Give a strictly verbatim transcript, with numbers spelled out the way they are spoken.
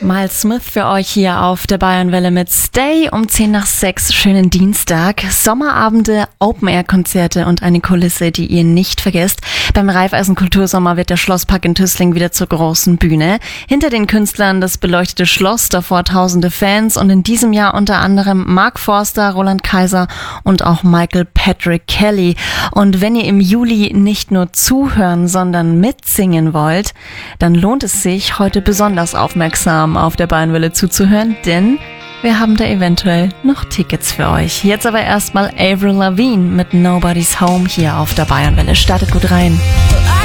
Miles Smith für euch hier auf der Bayernwelle mit Stay um zehn nach sechs. Schönen Dienstag. Sommerabende, Open-Air-Konzerte und eine Kulisse, die ihr nicht vergesst. Beim Raiffeisen Kultursommer wird der Schlosspark in Tüßling wieder zur großen Bühne. Hinter den Künstlern das beleuchtete Schloss, davor tausende Fans und in diesem Jahr unter anderem Mark Forster, Roland Kaiser und auch Michael Patrick Kelly. Und wenn ihr im Juli nicht nur zuhören, sondern mitsingen wollt, dann lohnt es sich, heute besonders aufmerksam auf der Bayernwelle zuzuhören, denn wir haben da eventuell noch Tickets für euch. Jetzt aber erstmal Avril Lavigne mit Nobody's Home hier auf der Bayernwelle. Startet gut rein.